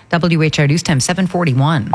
WHIO News Time 741.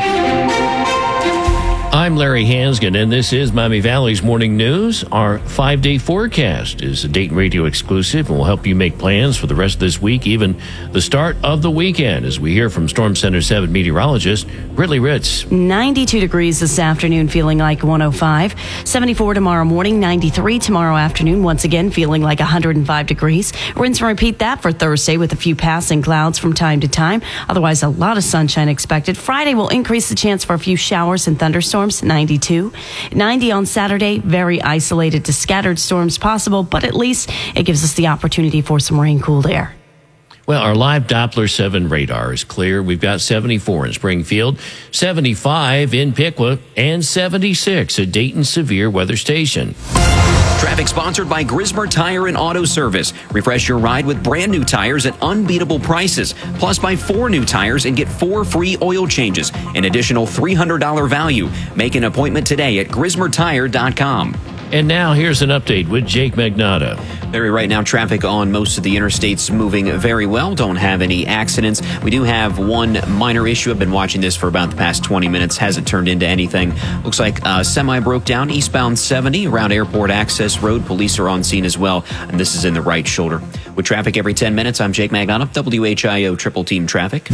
I'm Larry Hansgen, and this is Miami Valley's Morning News. Our 5-day forecast is a Dayton Radio exclusive and will help you make plans for the rest of this week, even the start of the weekend, as we hear from Storm Center 7 meteorologist Brittany Ritz. 92 degrees this afternoon, feeling like 105. 74 tomorrow morning, 93 tomorrow afternoon, once again feeling like 105 degrees. Rinse and repeat that for Thursday with a few passing clouds from time to time. Otherwise, a lot of sunshine expected. Friday will increase the chance for a few showers and thunderstorms. 92. 90 on Saturday, very isolated to scattered storms possible, but at least it gives us the opportunity for some rain-cooled air. Well, our live Doppler 7 radar is clear. We've got 74 in Springfield, 75 in Piqua, and 76 at Dayton Severe Weather Station. Traffic sponsored by Grismer Tire and Auto Service. Refresh your ride with brand new tires at unbeatable prices. Plus, buy 4 new tires and get 4 free oil changes. An additional $300 value. Make an appointment today at GrismerTire.com. And now here's an update with Jake Magnotta. Larry, right now traffic on most of the interstates moving very well. Don't have any accidents. We do have one minor issue. I've been watching this for about the past 20 minutes. Hasn't turned into anything. Looks like a semi broke down eastbound 70 around Airport Access Road. Police are on scene as well, and this is in the right shoulder. With traffic every 10 minutes, I'm Jake Magnotta, WHIO Triple Team Traffic.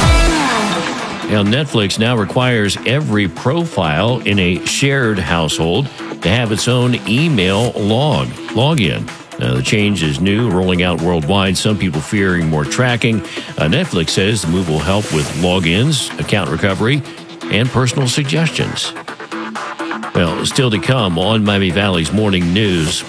Now, Netflix now requires every profile in a shared household to have its own email login. Now, the change is new, rolling out worldwide. Some people fearing more tracking. Netflix says the move will help with logins, account recovery, and personal suggestions. Well, still to come on Miami Valley's Morning News.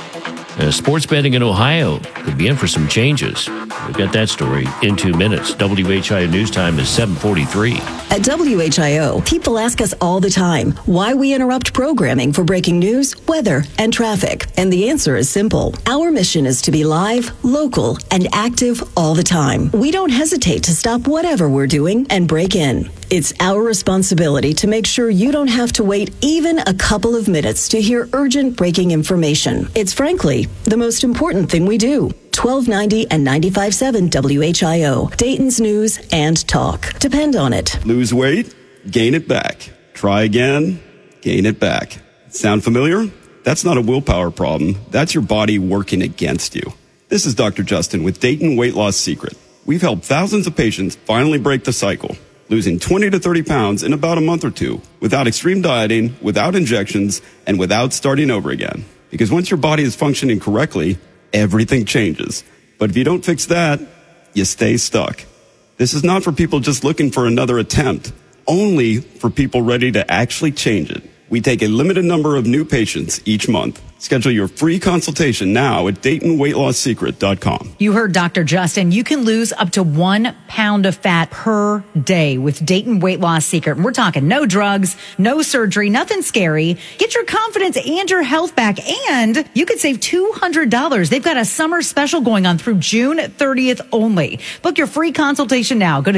Sports betting in Ohio could be in for some changes. We've got that story in 2 minutes. WHIO News Time is 7:43. At WHIO, people ask us all the time why we interrupt programming for breaking news, weather, and traffic. And the answer is simple. Our mission is to be live, local, and active all the time. We don't hesitate to stop whatever we're doing and break in. It's our responsibility to make sure you don't have to wait even a couple of minutes to hear urgent breaking information. It's frankly the most important thing we do. 1290 and 95.7 WHIO, Dayton's News and Talk. Depend on it. Lose weight, gain it back. Try again, gain it back. Sound familiar? That's not a willpower problem. That's your body working against you. This is Dr. Justin with Dayton Weight Loss Secret. We've helped thousands of patients finally break the cycle, losing 20 to 30 pounds in about a month or two, without extreme dieting, without injections, and without starting over again. Because once your body is functioning correctly, everything changes. But if you don't fix that, you stay stuck. This is not for people just looking for another attempt, only for people ready to actually change it. We take a limited number of new patients each month. Schedule your free consultation now at DaytonWeightLossSecret.com. You heard Dr. Justin. You can lose up to 1 pound of fat per day with Dayton Weight Loss Secret. And we're talking no drugs, no surgery, nothing scary. Get your confidence and your health back, and you could save $200. They've got a summer special going on through June 30th only. Book your free consultation now. Go to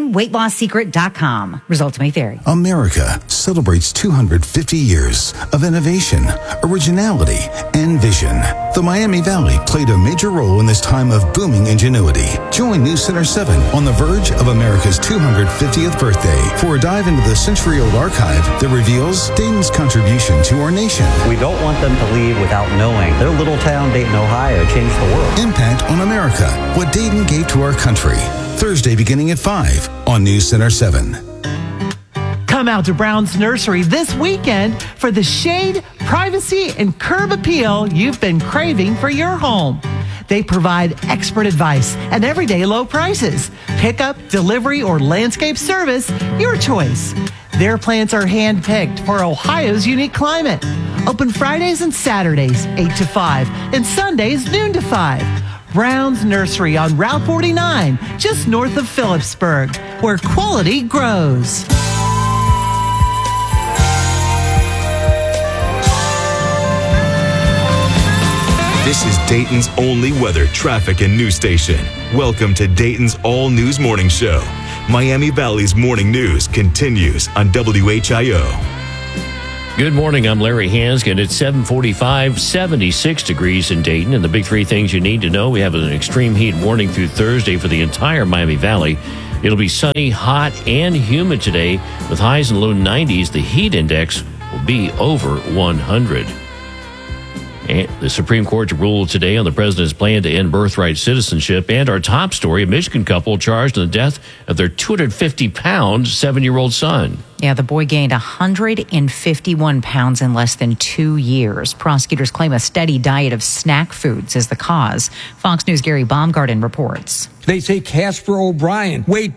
DaytonWeightLossSecret.com. Results may vary. America celebrates 250 years of innovation, originality, and vision. The Miami Valley played a major role in this time of booming ingenuity. Join News Center 7 on the verge of America's 250th birthday for a dive into the century-old archive that reveals Dayton's contribution to our nation. We don't want them to leave without knowing their little town, Dayton, Ohio, changed the world. Impact on America, what Dayton gave to our country. Thursday beginning at 5 on News Center 7. Come out to Brown's Nursery this weekend for the shade, privacy, and curb appeal you've been craving for your home. They provide expert advice and everyday low prices. Pickup, delivery, or landscape service, your choice. Their plants are hand-picked for Ohio's unique climate. Open Fridays and Saturdays, 8 to 5, and Sundays, noon to 5. Brown's Nursery on Route 49, just north of Phillipsburg, where quality grows. This is Dayton's only weather, traffic, and news station. Welcome to Dayton's all-news morning show. Miami Valley's morning news continues on WHIO. Good morning, I'm Larry Hansgen. It's 7:45, 76 degrees in Dayton, and the big three things you need to know. We have an extreme heat warning through Thursday for the entire Miami Valley. It'll be sunny, hot, and humid today with highs in the low 90s. The heat index will be over 100. And the Supreme Court ruled today on the president's plan to end birthright citizenship. And our top story, a Michigan couple charged in the death of their 250-pound 7-year-old son. Yeah, the boy gained 151 pounds in less than 2 years. Prosecutors claim a steady diet of snack foods is the cause. Fox News' Gary Baumgarten reports. They say Casper O'Brien weighed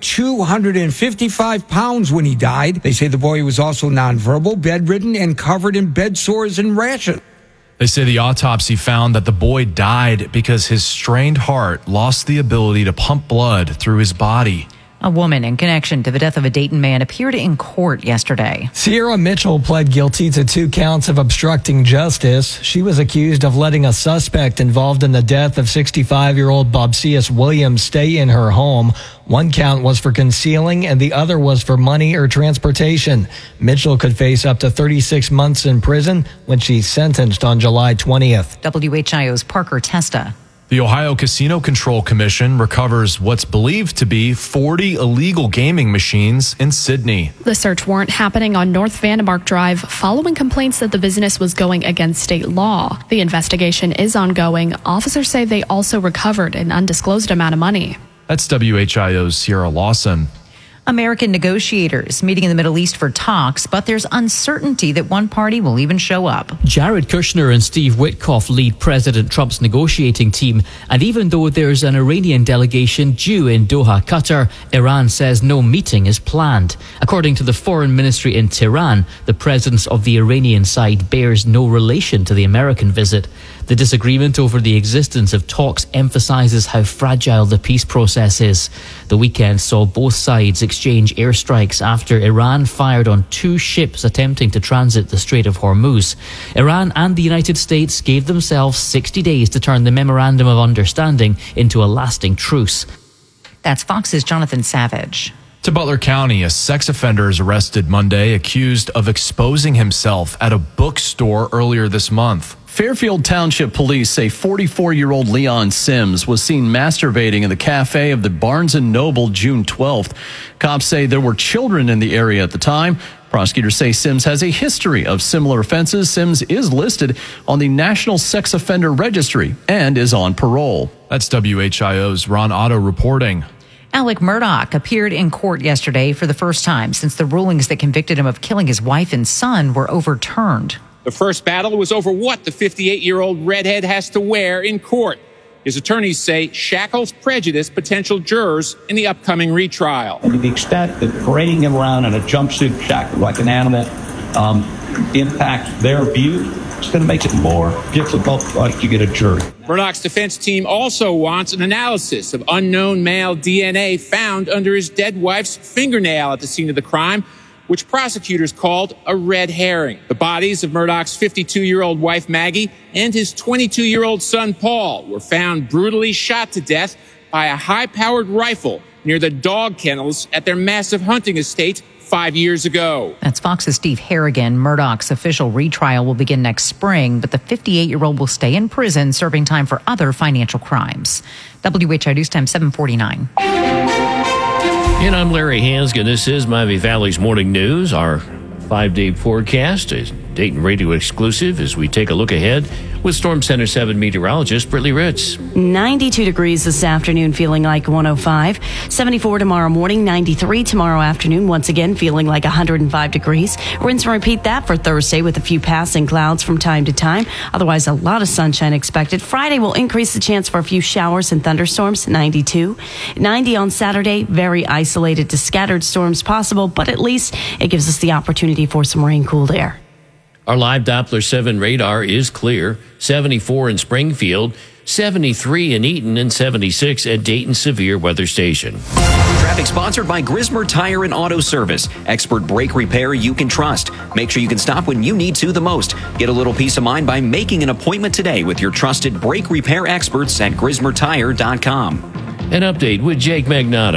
255 pounds when he died. They say the boy was also nonverbal, bedridden, and covered in bed sores and rashes. They say the autopsy found that the boy died because his strained heart lost the ability to pump blood through his body. A woman in connection to the death of a Dayton man appeared in court yesterday. Sierra Mitchell pled guilty to 2 counts of obstructing justice. She was accused of letting a suspect involved in the death of 65-year-old Bobsius Williams stay in her home. 1 count was for concealing and the other was for money or transportation. Mitchell could face up to 36 months in prison when she's sentenced on July 20th. WHIO's Parker Testa. The Ohio Casino Control Commission recovers what's believed to be 40 illegal gaming machines in Sydney. The search warrant happening on North Vandermark Drive following complaints that the business was going against state law. The investigation is ongoing. Officers say they also recovered an undisclosed amount of money. That's WHIO's Sierra Lawson. American negotiators meeting in the Middle East for talks, but there's uncertainty that one party will even show up. Jared Kushner and Steve Witkoff lead President Trump's negotiating team, and even though there's an Iranian delegation due in Doha, Qatar, Iran says no meeting is planned. According to the foreign ministry in Tehran, the presence of the Iranian side bears no relation to the American visit. The disagreement over the existence of talks emphasizes how fragile the peace process is. The weekend saw both sides exchange airstrikes after Iran fired on 2 ships attempting to transit the Strait of Hormuz. Iran and the United States gave themselves 60 days to turn the Memorandum of Understanding into a lasting truce. That's Fox's Jonathan Savage. To Butler County, a sex offender is arrested Monday accused of exposing himself at a bookstore earlier this month. Fairfield Township Police say 44-year-old Leon Sims was seen masturbating in the cafe of the Barnes & Noble June 12th. Cops say there were children in the area at the time. Prosecutors say Sims has a history of similar offenses. Sims is listed on the National Sex Offender Registry and is on parole. That's WHIO's Ron Otto reporting. Alec Murdaugh appeared in court yesterday for the first time since the rulings that convicted him of killing his wife and son were overturned. The first battle was over what the 58-year-old redhead has to wear in court. His attorneys say shackles prejudice potential jurors in the upcoming retrial. And to the extent that parading him around in a jumpsuit shackled like an animal impacts their view, it's going to make it more difficult to get a jury. Murdaugh's defense team also wants an analysis of unknown male DNA found under his dead wife's fingernail at the scene of the crime, which prosecutors called a red herring. The bodies of Murdaugh's 52-year-old wife, Maggie, and his 22-year-old son, Paul, were found brutally shot to death by a high-powered rifle near the dog kennels at their massive hunting estate 5 years ago. That's Fox's Steve Harrigan. Murdaugh's official retrial will begin next spring, but the 58-year-old will stay in prison serving time for other financial crimes. WHIO News Time 749. And I'm Larry Hansgen. This is Miami Valley's Morning News. Our 5-day forecast is Dayton Radio exclusive as we take a look ahead with Storm Center 7 meteorologist Brittany Ritz. 92 degrees this afternoon, feeling like 105. 74 tomorrow morning, 93 tomorrow afternoon, once again feeling like 105 degrees. Rinse and repeat that for Thursday with a few passing clouds from time to time. Otherwise, a lot of sunshine expected. Friday will increase the chance for a few showers and thunderstorms, 92. 90 on Saturday, very isolated to scattered storms possible, but at least it gives us the opportunity for some rain, cooled air. Our live Doppler 7 radar is clear. 74 in Springfield, 73 in Eaton, and 76 at Dayton Severe Weather Station. Traffic sponsored by Grismer Tire and Auto Service. Expert brake repair you can trust. Make sure you can stop when you need to the most. Get a little peace of mind by making an appointment today with your trusted brake repair experts at GrismerTire.com. An update with Jake Magnotta.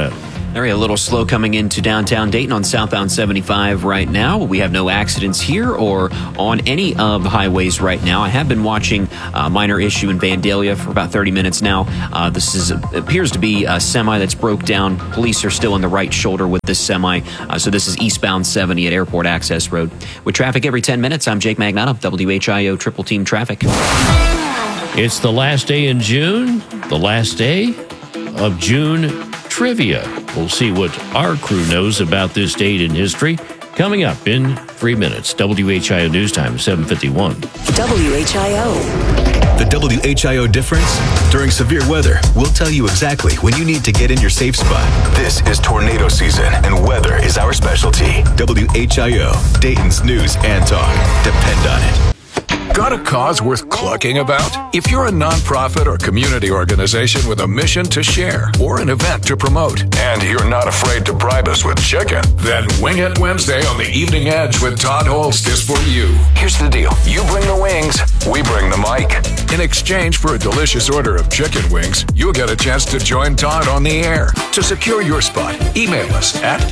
Area a little slow coming into downtown Dayton on southbound 75 right now. We have no accidents here or on any of the highways right now. I have been watching a minor issue in Vandalia for about 30 minutes now. This appears to be a semi that's broke down. Police are still in the right shoulder with this semi. So this is eastbound 70 at Airport Access Road. With traffic every 10 minutes, I'm Jake Magnotta, WHIO Triple Team Traffic. It's the last day in June, the last day of June Trivia. We'll see what our crew knows about this date in history coming up in 3 minutes. WHIO News Time, 7:51. WHIO. The WHIO difference? During severe weather, we'll tell you exactly when you need to get in your safe spot. This is tornado season, and weather is our specialty. WHIO, Dayton's news and talk. Depend on it. Got a cause worth clucking about? If you're a nonprofit or community organization with a mission to share or an event to promote, and you're not afraid to bribe us with chicken, then Wing It Wednesday on the Evening Edge with Todd Holst is for you. Here's the deal. You bring the wings, we bring the mic. In exchange for a delicious order of chicken wings, you'll get a chance to join Todd on the air. To secure your spot, email us at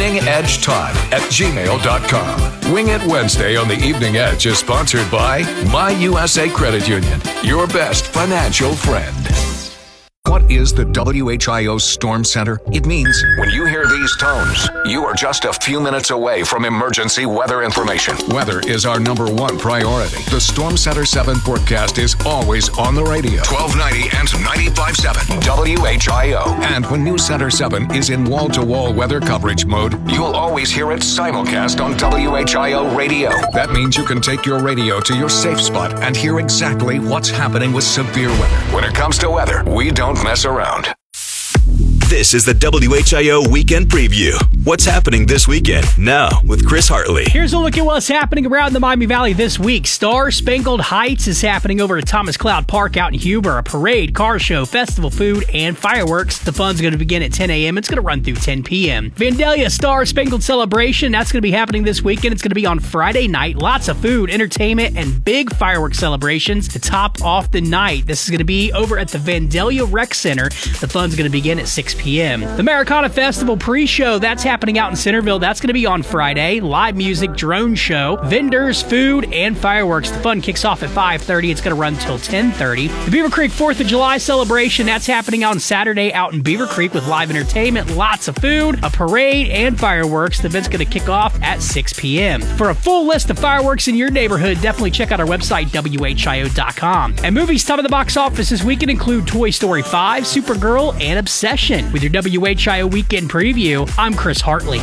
eveningedgetodd@gmail.com. Wing It Wednesday on the Evening Edge is sponsored by My USA Credit Union, your best financial friend. What is the WHIO Storm Center? It means when you hear these tones, you are just a few minutes away from emergency weather information. Weather is our #1 priority. The Storm Center 7 forecast is always on the radio. 1290 and 95.7 WHIO. And when News Center 7 is in wall-to-wall weather coverage mode, you'll always hear it simulcast on WHIO radio. That means you can take your radio to your safe spot and hear exactly what's happening with severe weather. When it comes to weather, we don't mess around. This is the WHIO Weekend Preview. What's happening this weekend? Now, with Chris Hartley. Here's a look at what's happening around the Miami Valley this week. Star Spangled Heights is happening over at Thomas Cloud Park out in Huber. A parade, car show, festival food, and fireworks. The fun's going to begin at 10 a.m. It's going to run through 10 p.m. Vandalia Star Spangled Celebration. That's going to be happening this weekend. It's going to be on Friday night. Lots of food, entertainment, and big fireworks celebrations to top off the night. This is going to be over at the Vandalia Rec Center. The fun's going to begin at 6 p.m. The Americana Festival pre-show, that's happening out in Centerville. That's going to be on Friday. Live music, drone show, vendors, food, and fireworks. The fun kicks off at 5:30. It's going to run until 10:30. The Beaver Creek 4th of July celebration, that's happening on Saturday out in Beaver Creek with live entertainment, lots of food, a parade, and fireworks. The event's going to kick off at 6 p.m. For a full list of fireworks in your neighborhood, definitely check out our website, WHIO.com. And movies top of the box office this weekend include Toy Story 5, Supergirl, and Obsession. With your WHIO Weekend Preview, I'm Chris Hartley.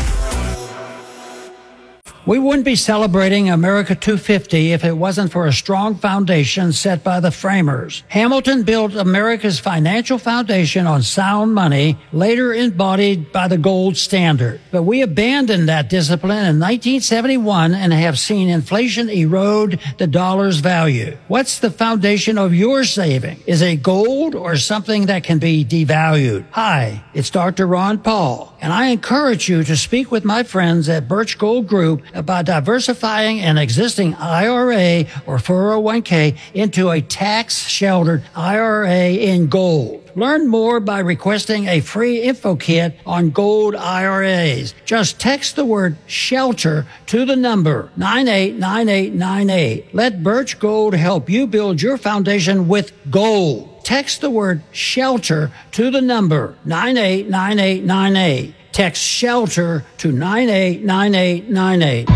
We wouldn't be celebrating America 250 if it wasn't for a strong foundation set by the framers. Hamilton built America's financial foundation on sound money, later embodied by the gold standard. But we abandoned that discipline in 1971 and have seen inflation erode the dollar's value. What's the foundation of your saving? Is it gold or something that can be devalued? Hi, it's Dr. Ron Paul, and I encourage you to speak with my friends at Birch Gold Group about diversifying an existing IRA or 401k into a tax-sheltered IRA in gold. Learn more by requesting a free info kit on gold IRAs. Just text the word SHELTER to the number 989898. Let Birch Gold help you build your foundation with gold. Text the word SHELTER to the number 989898. Text SHELTER to 989898.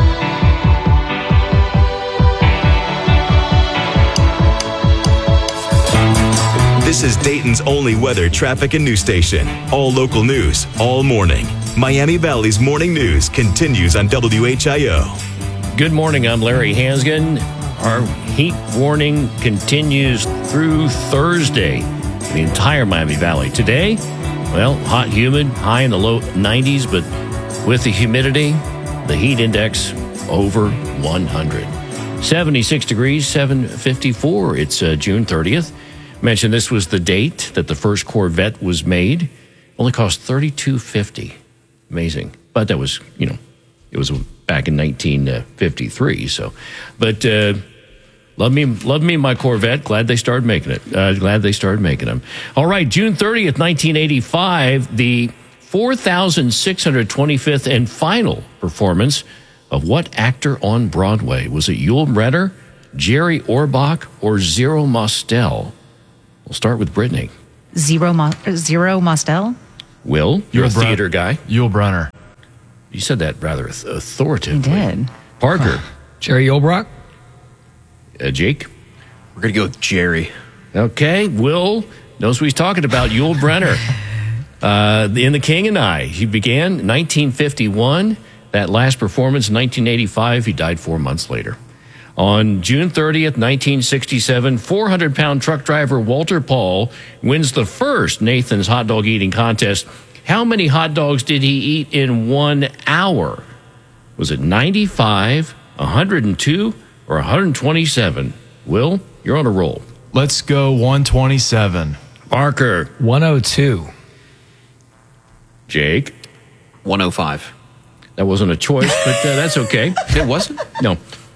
This is Dayton's only weather, traffic, and news station. All local news, all morning. Miami Valley's morning news continues on WHIO. Good morning, I'm Larry Hansgen. Our heat warning continues through Thursday for the entire Miami Valley. Today, well, hot, humid, high in the low 90s, but with the humidity, the heat index over 100. 76 degrees, 754. It's June 30th. Mentioned this was the date that the first Corvette was made. Only cost $32.50. Amazing. But that was, it was back in 1953. So, but love me my Corvette. Glad they started making it. Glad they started making them. All right, June 30th, 1985, the 4,625th and final performance of what actor on Broadway? Was it Yul Brynner, Jerry Orbach, or Zero Mostel? We'll start with Brittany. Zero Mostel? Will, you're a theater guy. Yul Brynner. You said that rather authoritatively. I did. Parker. Jerry Orbach? Jake? We're going to go with Jerry. Okay. Will knows what he's talking about. Yul Brynner. In The King and I. He began 1951. That last performance, 1985. He died 4 months later. On June 30th, 1967, 400-pound truck driver Walter Paul wins the first Nathan's hot dog eating contest. How many hot dogs did he eat in 1 hour? Was it 95, 102, or 127? Will, you're on a roll. Let's go 127. Parker. 102. Jake. 105. That wasn't a choice, but that's okay. It wasn't? No.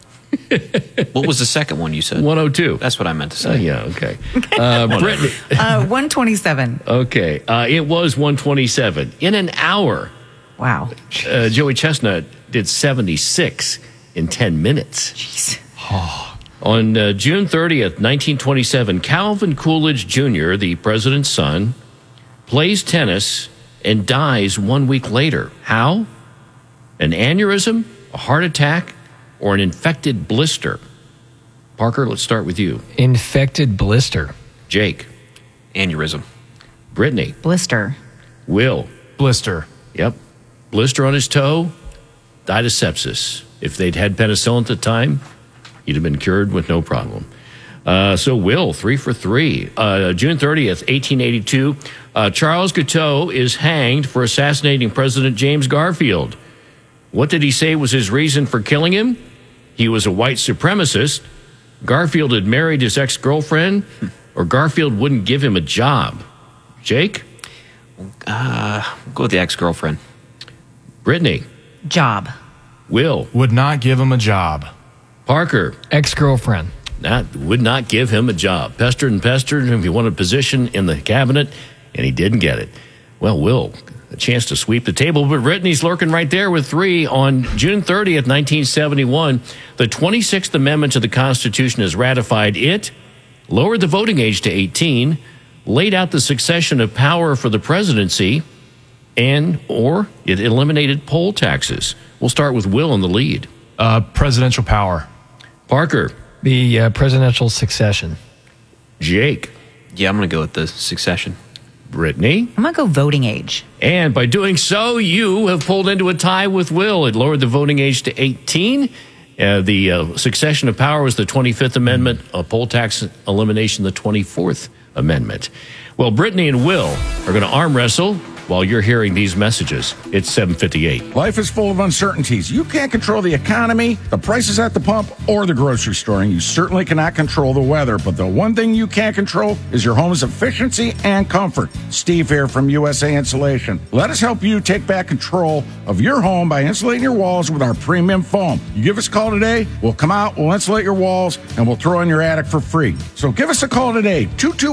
What was the second one you said? 102. That's what I meant to say. Yeah, okay. Brittany. 127. Okay. It was 127. In an hour. Wow. Joey Chestnut did 76 in 10 minutes. Jeez. On June 30th, 1927, Calvin Coolidge Jr., the president's son, plays tennis and dies 1 week later. How? An aneurysm, a heart attack, or an infected blister? Parker, let's start with you. Infected blister. Jake. Aneurysm. Brittany. Blister. Will. Blister. Yep. Blister on his toe, died of sepsis. If they'd had penicillin at the time, he'd have been cured with no problem. So Will, 3 for 3. June 30th, 1882, Charles Guiteau is hanged for assassinating President James Garfield. What did he say was his reason for killing him? He was a white supremacist, Garfield had married his ex-girlfriend, or Garfield wouldn't give him a job. Jake? We'll go with the ex-girlfriend. Brittany? Job. Will? Would not give him a job. Parker? Ex-girlfriend. That would not give him a job. Pestered and pestered him. He wanted a position in the cabinet, and he didn't get it. Well, Will, a chance to sweep the table, but Brittany's lurking right there with 3. On June 30th, 1971, the 26th Amendment to the Constitution is ratified. It lowered the voting age to 18, laid out the succession of power for the presidency, or it eliminated poll taxes. We'll start with Will in the lead. Presidential power. Parker. The presidential succession. Jake. Yeah, I'm going to go with the succession. Brittany. I'm going to go voting age. And by doing so, you have pulled into a tie with Will. It lowered the voting age to 18. The succession of power was the 25th Amendment. Poll tax elimination, the 24th Amendment. Well, Brittany and Will are going to arm wrestle while you're hearing these messages. It's 7:58. Life is full of uncertainties. You can't control the economy, the prices at the pump, or the grocery store, and you certainly cannot control the weather. But the one thing you can control is your home's efficiency and comfort. Steve here from USA Insulation. Let us help you take back control of your home by insulating your walls with our premium foam. You give us a call today, we'll come out, we'll insulate your walls, and we'll throw in your attic for free. So give us a call today,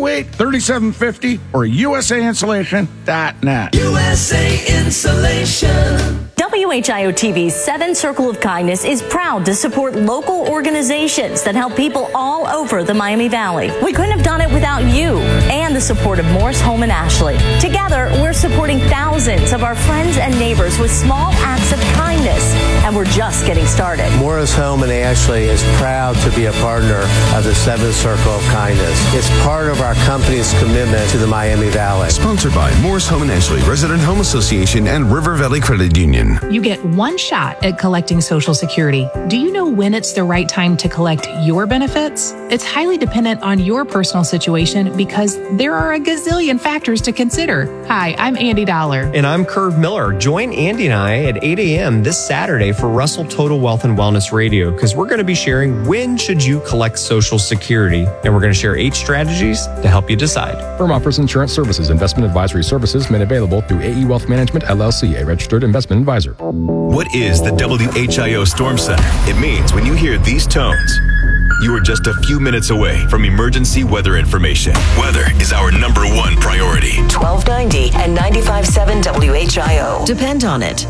228-3750 or usainsulation.net. USA Insulation. WHIO TV's 7 Circle of Kindness is proud to support local organizations that help people all over the Miami Valley. We couldn't have done it without you and the support of Morris Home and Ashley. Together, we're supporting thousands of our friends and neighbors with small acts of kindness, and we're just getting started. Morris Home and Ashley is proud to be a partner of the 7 Circle of Kindness. It's part of our company's commitment to the Miami Valley. Sponsored by Morris Home and Ashley, Resident Home Association, and River Valley Credit Union. You get one shot at collecting Social Security. Do you know when it's the right time to collect your benefits? It's highly dependent on your personal situation because there are a gazillion factors to consider. Hi, I'm Andy Dollar. And I'm Curve Miller. Join Andy and I at 8 a.m. this Saturday for Russell Total Wealth and Wellness Radio because we're going to be sharing when should you collect Social Security. And we're going to share 8 strategies to help you decide. Firm offers insurance services. Investment advisory services made available through AE Wealth Management, LLC, a registered investment advisor. What is the WHIO Storm Center? It means when you hear these tones, you are just a few minutes away from emergency weather information. Weather is our number one priority. 1290 and 95.7 WHIO. Depend on it.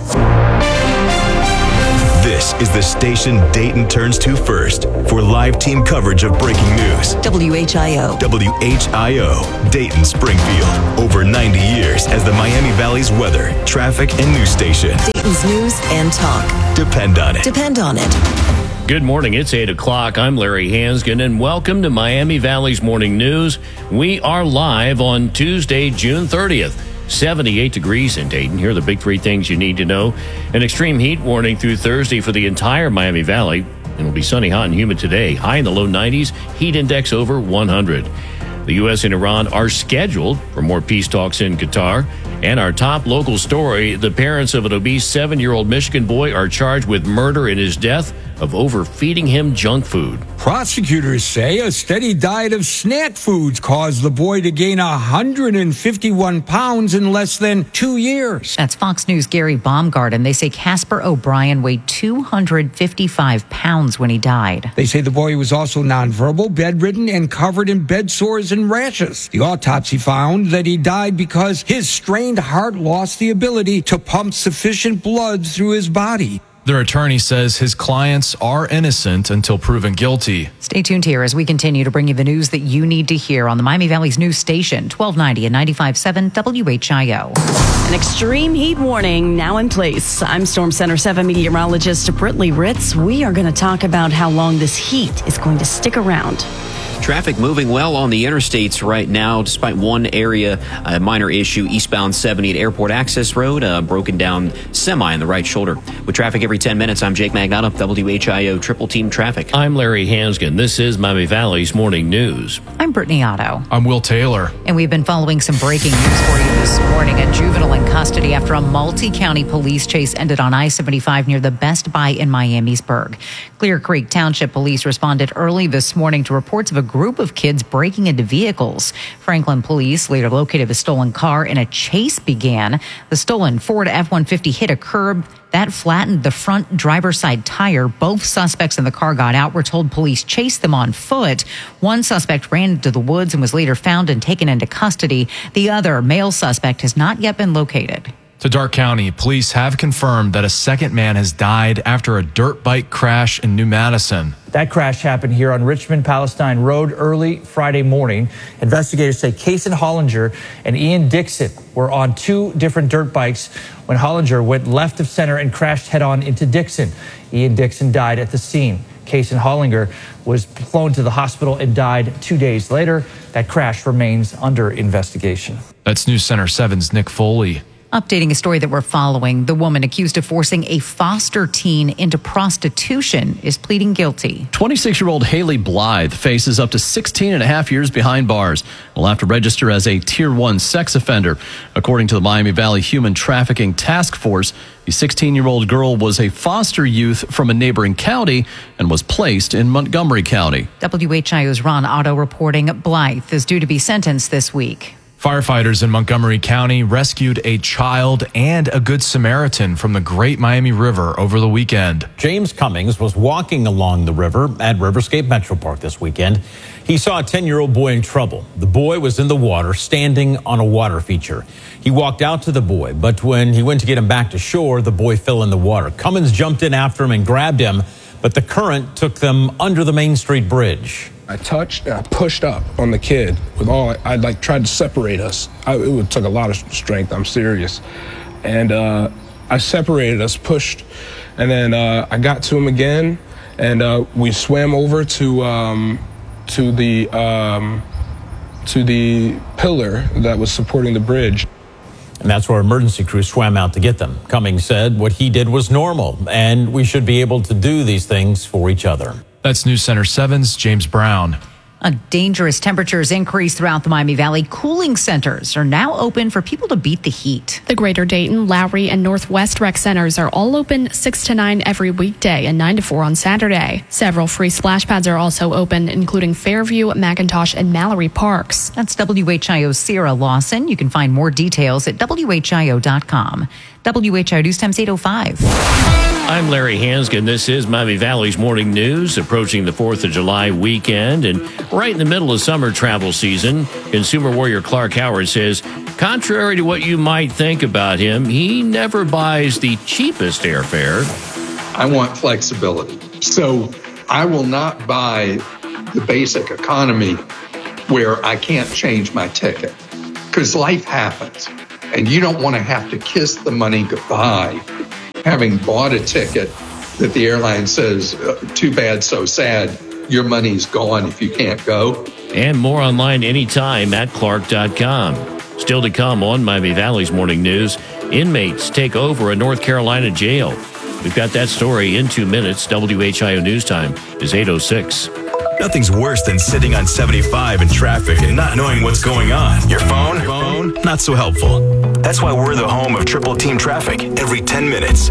This is the station Dayton turns to first for live team coverage of breaking news. WHIO. WHIO, Dayton, Springfield. Over 90 years as the Miami Valley's weather, traffic, and news station. Dayton's news and talk. Depend on it. Depend on it. Good morning. It's 8 o'clock. I'm Larry Hansgen, and welcome to Miami Valley's Morning News. We are live on Tuesday, June 30th. 78 degrees in Dayton. Here are the big three things you need to know. An extreme heat warning through Thursday for the entire Miami Valley. It'll be sunny, hot, and humid today. High in the low 90s. Heat index over 100. The U.S. and Iran are scheduled for more peace talks in Qatar. And our top local story, the parents of an obese 7-year-old Michigan boy are charged with murder in his death of overfeeding him junk food. Prosecutors say a steady diet of snack foods caused the boy to gain 151 pounds in less than 2 years. That's Fox News' Gary Baumgarten. They say Casper O'Brien weighed 255 pounds when he died. They say the boy was also nonverbal, bedridden, and covered in bed sores and rashes. The autopsy found that he died because his strained heart lost the ability to pump sufficient blood through his body. Their attorney says his clients are innocent until proven guilty. Stay tuned here as we continue to bring you the news that you need to hear on the Miami Valley's news station, 1290 and 95.7 WHIO. An extreme heat warning now in place. I'm Storm Center 7 meteorologist Brittany Ritz. We are going to talk about how long this heat is going to stick around. Traffic moving well on the interstates right now, despite one area, a minor issue, eastbound 70 at Airport Access Road, broken down semi on the right shoulder. With traffic every 10 minutes, I'm Jake Magnotta, WHIO Triple Team Traffic. I'm Larry Hansgen. This is Miami Valley's Morning News. I'm Brittany Otto. I'm Will Taylor. And we've been following some breaking news for you this morning. A juvenile in custody after a multi-county police chase ended on I-75 near the Best Buy in Miamisburg. Clear Creek Township Police responded early this morning to reports of a group of kids breaking into vehicles. Franklin police later located the stolen car and a chase began. The stolen Ford F-150 hit a curb. That flattened the front driver's side tire. Both suspects in the car got out. We're told police chased them on foot. One suspect ran into the woods and was later found and taken into custody. The other male suspect has not yet been located. To Darke County, police have confirmed that a second man has died after a dirt bike crash in New Madison. That crash happened here on Richmond-Palestine Road early Friday morning. Investigators say Kaysen Hollinger and Ian Dixon were on two different dirt bikes when Hollinger went left of center and crashed head-on into Dixon. Ian Dixon died at the scene. Kaysen Hollinger was flown to the hospital and died 2 days later. That crash remains under investigation. That's News Center 7's Nick Foley. Updating a story that we're following, the woman accused of forcing a foster teen into prostitution is pleading guilty. 26-year-old Haley Blythe faces up to 16 and a half years behind bars. Will have to register as a Tier 1 sex offender. According to the Miami Valley Human Trafficking Task Force, the 16-year-old girl was a foster youth from a neighboring county and was placed in Montgomery County. WHIO's Ron Otto reporting Blythe is due to be sentenced this week. Firefighters in Montgomery County rescued a child and a Good Samaritan from the Great Miami River over the weekend. James Cummings was walking along the river at Riverscape Metro Park this weekend. He saw a 10-year-old boy in trouble. The boy was in the water, standing on a water feature. He walked out to the boy, but when he went to get him back to shore, the boy fell in the water. Cummings jumped in after him and grabbed him, but the current took them under the Main Street Bridge. I touched and I pushed up on the kid with all, I tried to separate us. It took a lot of strength, I'm serious. And I separated us, pushed, and then I got to him again, and we swam over to the pillar that was supporting the bridge. And that's where emergency crews swam out to get them. Cummings said what he did was normal, and we should be able to do these things for each other. That's News Center 7's James Brown. A dangerous temperatures increase throughout the Miami Valley. Cooling centers are now open for people to beat the heat. The Greater Dayton, Lowry, and Northwest Rec Centers are all open 6 to 9 every weekday and 9 to 4 on Saturday. Several free splash pads are also open, including Fairview, McIntosh, and Mallory Parks. That's WHIO's Sierra Lawson. You can find more details at WHIO.com. WHIO News Time's 8:05. I'm Larry Hanskin. This is Miami Valley's Morning News, approaching the 4th of July weekend and right in the middle of summer travel season. Consumer warrior Clark Howard says, contrary to what you might think about him, he never buys the cheapest airfare. I want flexibility. So I will not buy the basic economy where I can't change my ticket, because life happens and you don't want to have to kiss the money goodbye having bought a ticket that the airline says, too bad, so sad, your money's gone if you can't go. And more online anytime at Clark.com. Still to come on Miami Valley's Morning News, inmates take over a North Carolina jail. We've got that story in 2 minutes. WHIO News Time is 8:06. Nothing's worse than sitting on 75 in traffic and not knowing what's going on. Your phone, not so helpful. That's why we're the home of Triple Team Traffic every 10 minutes.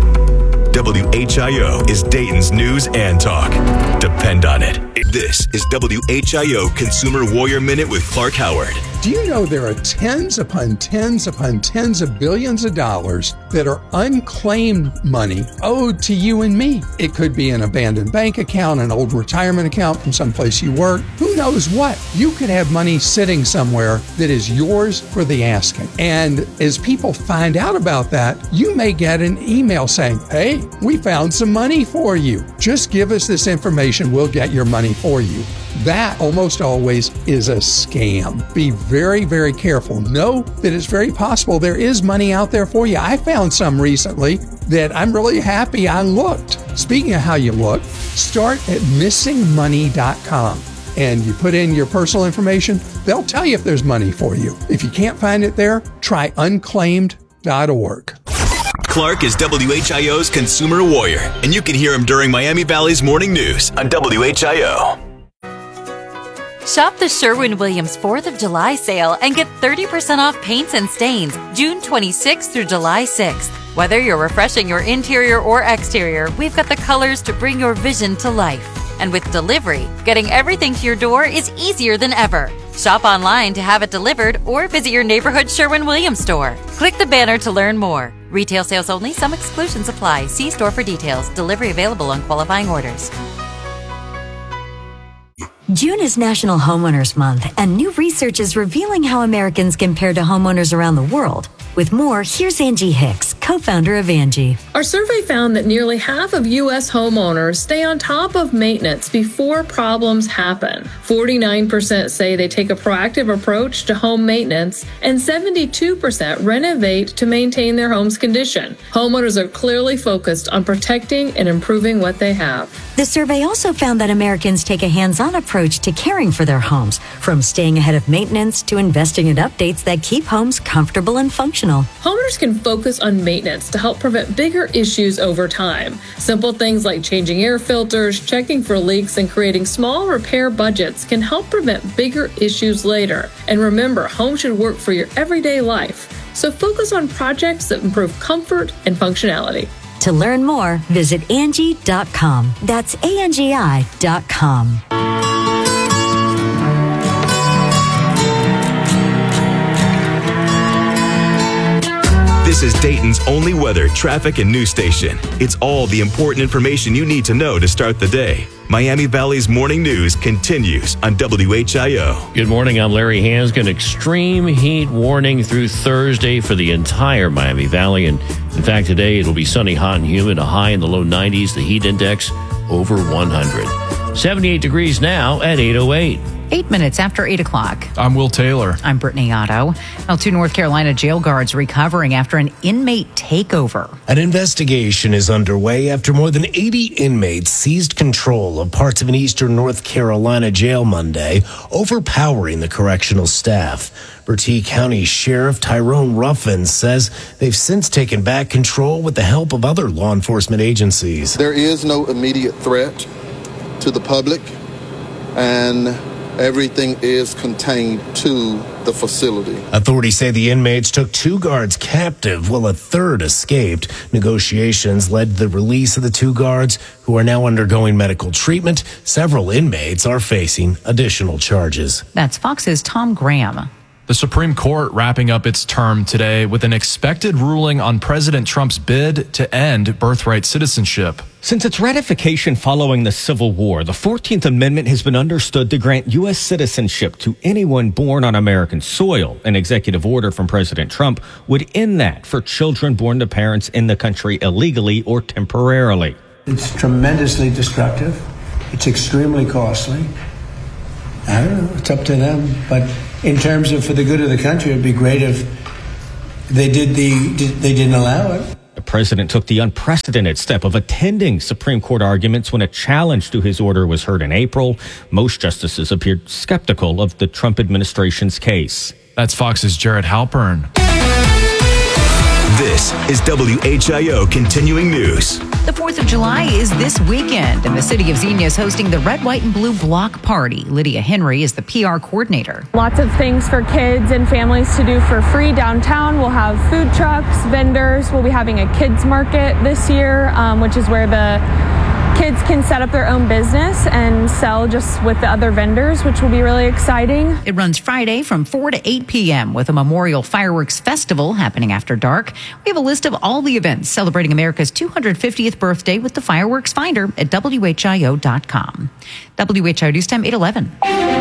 WHIO is Dayton's news and talk. Depend on it. This is WHIO Consumer Warrior Minute with Clark Howard. Do you know there are tens upon tens upon tens of billions of dollars that are unclaimed money owed to you and me? It could be an abandoned bank account, an old retirement account from someplace you work. Who knows what? You could have money sitting somewhere that is yours for the asking. And as people find out about that, you may get an email saying, hey, we found some money for you. Just give us this information. We'll get your money for you. That almost always is a scam. Be very, very careful. Know that it's very possible there is money out there for you. I found some recently that I'm really happy I looked. Speaking of how you look, start at missingmoney.com and you put in your personal information. They'll tell you if there's money for you. If you can't find it there, try unclaimed.org. Clark is WHIO's Consumer Warrior, and you can hear him during Miami Valley's Morning News on WHIO. Shop the Sherwin-Williams 4th of July sale and get 30% off paints and stains June 26th through July 6th. Whether you're refreshing your interior or exterior, we've got the colors to bring your vision to life. And with delivery, getting everything to your door is easier than ever. Shop online to have it delivered or visit your neighborhood Sherwin-Williams store. Click the banner to learn more. Retail sales only. Some exclusions apply. See store for details. Delivery available on qualifying orders. June is National Homeowners Month, and new research is revealing how Americans compare to homeowners around the world. With more, here's Angie Hicks, co-founder of Angie. Our survey found that nearly half of U.S. homeowners stay on top of maintenance before problems happen. 49% say they take a proactive approach to home maintenance, and 72% renovate to maintain their home's condition. Homeowners are clearly focused on protecting and improving what they have. The survey also found that Americans take a hands-on approach to caring for their homes, from staying ahead of maintenance to investing in updates that keep homes comfortable and functional. Homeowners can focus on maintenance to help prevent bigger issues over time. Simple things like changing air filters, checking for leaks, and creating small repair budgets can help prevent bigger issues later. And remember, home should work for your everyday life. So focus on projects that improve comfort and functionality. To learn more, visit Angie.com. That's ANGI.com. This is Dayton's only weather, traffic, and news station. It's all the important information you need to know to start the day. Miami Valley's Morning News continues on WHIO. Good morning, I'm Larry Hanskin. Extreme heat warning through Thursday for the entire Miami Valley. And in fact, today it'll be sunny, hot, and humid, a high in the low 90s, the heat index over 100. 78 degrees now at 8:08. 8 minutes after 8 o'clock. I'm Will Taylor. I'm Brittany Otto. Well, 2 North Carolina jail guards recovering after an inmate takeover. An investigation is underway after more than 80 inmates seized control of parts of an eastern North Carolina jail Monday, overpowering the correctional staff. Bertie County Sheriff Tyrone Ruffin says they've since taken back control with the help of other law enforcement agencies. There is no immediate threat to the public, and everything is contained to the facility. Authorities say the inmates took 2 guards captive while a third escaped. Negotiations led to the release of the 2 guards, who are now undergoing medical treatment. Several inmates are facing additional charges. That's Fox's Tom Graham. The Supreme Court wrapping up its term today with an expected ruling on President Trump's bid to end birthright citizenship. Since its ratification following the Civil War, the 14th Amendment has been understood to grant U.S. citizenship to anyone born on American soil. An executive order from President Trump would end that for children born to parents in the country illegally or temporarily. It's tremendously destructive. It's extremely costly. I don't know. It's up to them. But in terms of for the good of the country, it'd be great if they didn't allow it. The president took the unprecedented step of attending Supreme Court arguments when a challenge to his order was heard in April. Most justices appeared skeptical of the Trump administration's case. That's Fox's Jared Halpern. This is WHIO Continuing News. The 4th of July is this weekend, and the city of Xenia is hosting the Red, White, and Blue Block Party. Lydia Henry is the PR coordinator. Lots of things for kids and families to do for free downtown. We'll have food trucks, vendors. We'll be having a kids market this year, which is where the kids can set up their own business and sell just with the other vendors, which will be really exciting. It runs Friday from 4 to 8 p.m. with a Memorial Fireworks Festival happening after dark. We have a list of all the events celebrating America's 250th birthday with the Fireworks Finder at WHIO.com. WHIO News Time 8:11.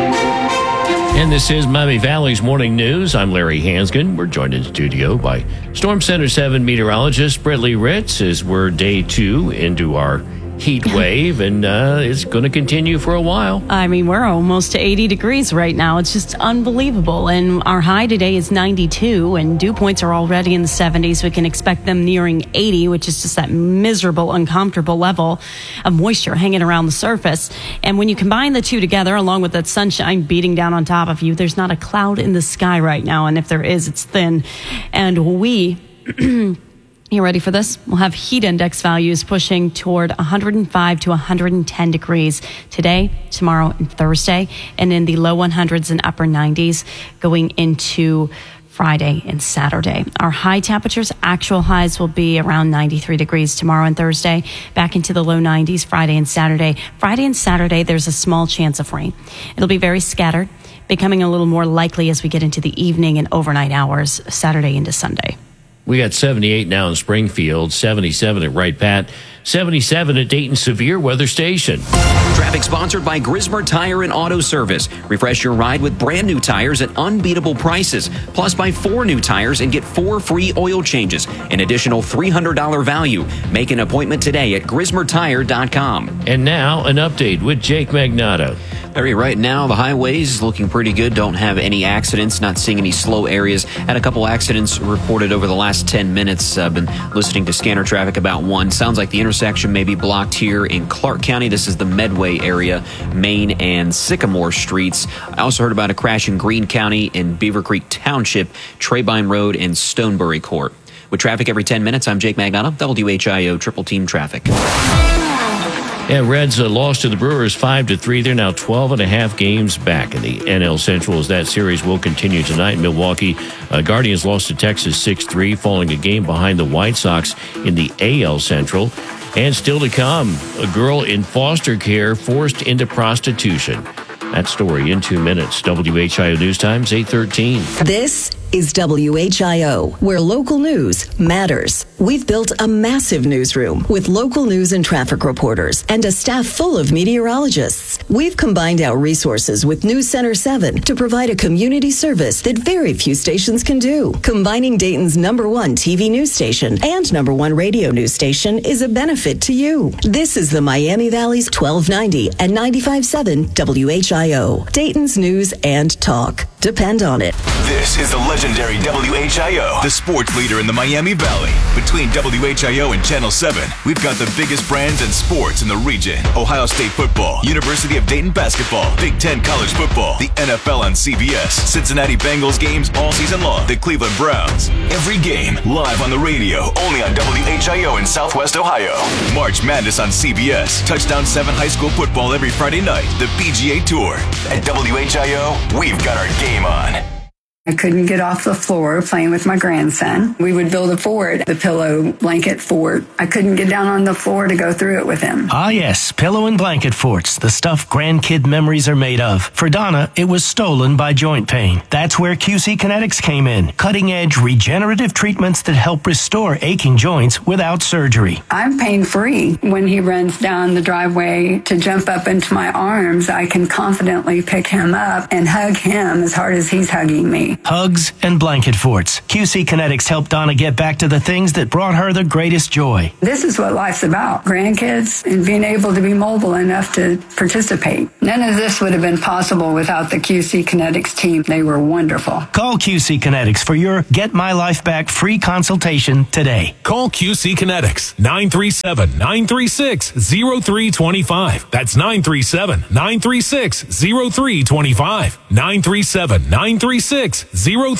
And this is Miami Valley's Morning News. I'm Larry Hansgen. We're joined in studio by Storm Center 7 meteorologist Britley Ritz as we're day 2 into our heat wave, and it's going to continue for a while. I mean, we're almost to 80 degrees right now. It's just unbelievable. And our high today is 92, and dew points are already in the 70s. We can expect them nearing 80, which is just that miserable, uncomfortable level of moisture hanging around the surface. And when you combine the two together, along with that sunshine beating down on top of you, there's not a cloud in the sky right now. And if there is, it's thin. And we... You ready for this? We'll have heat index values pushing toward 105 to 110 degrees today, tomorrow, and Thursday, and in the low 100s and upper 90s going into Friday and Saturday. Our high temperatures, actual highs will be around 93 degrees tomorrow and Thursday, back into the low 90s Friday and Saturday. Friday and Saturday, there's a small chance of rain. It'll be very scattered, becoming a little more likely as we get into the evening and overnight hours, Saturday into Sunday. We got 78 now in Springfield, 77 at Wright Pat, 77 at Dayton Severe Weather Station. Traffic sponsored by Grismer Tire and Auto Service. Refresh your ride with brand new tires at unbeatable prices. Plus, buy 4 new tires and get 4 free oil changes. An additional $300 value. Make an appointment today at GrismerTire.com. And now, an update with Jake Magnato. Larry, right now, the highways looking pretty good. Don't have any accidents, not seeing any slow areas. Had a couple accidents reported over the last 10 minutes. I've been listening to scanner traffic about one. Sounds like the intersection may be blocked here in Clark County. This is the Medway area, Main and Sycamore Streets. I also heard about a crash in Greene County in Beaver Creek Township, Trebine Road and Stonebury Court. With traffic every 10 minutes, I'm Jake Magnato, WHIO Triple Team Traffic. Yeah, Reds lost to the Brewers 5-3. They're now 12.5 games back in the NL Central as that series will continue tonight. Milwaukee Guardians lost to Texas 6-3, falling a game behind the White Sox in the AL Central. And still to come, a girl in foster care forced into prostitution. That story in 2 minutes. WHIO News Times 8:13. This is WHIO, where local news matters. We've built a massive newsroom with local news and traffic reporters and a staff full of meteorologists. We've combined our resources with News Center 7 to provide a community service that very few stations can do. Combining Dayton's #1 TV news station and #1 radio news station is a benefit to you. This is the Miami Valley's 1290 and 95.7 WHIO, Dayton's news and talk. Depend on it. This is the legendary WHIO, the sports leader in the Miami Valley. Between WHIO and Channel 7, we've got the biggest brands and sports in the region. Ohio State football, University of Dayton basketball, Big Ten college football, the NFL on CBS, Cincinnati Bengals games all season long, the Cleveland Browns. Every game live on the radio, only on WHIO in Southwest Ohio. March Madness on CBS, Touchdown 7 high school football every Friday night, the PGA Tour. At WHIO, we've got our game on. I couldn't get off the floor playing with my grandson. We would build a fort, the pillow blanket fort. I couldn't get down on the floor to go through it with him. Ah, yes, pillow and blanket forts, the stuff grandkid memories are made of. For Donna, it was stolen by joint pain. That's where QC Kinetics came in. Cutting-edge regenerative treatments that help restore aching joints without surgery. I'm pain-free. When he runs down the driveway to jump up into my arms, I can confidently pick him up and hug him as hard as he's hugging me. Hugs and blanket forts. QC Kinetics helped Donna get back to the things that brought her the greatest joy. This is what life's about. Grandkids and being able to be mobile enough to participate. None of this would have been possible without the QC Kinetics team. They were wonderful. Call QC Kinetics for your Get My Life Back free consultation today. Call QC Kinetics 937-936-0325. That's 937-936-0325. 937-936-0325.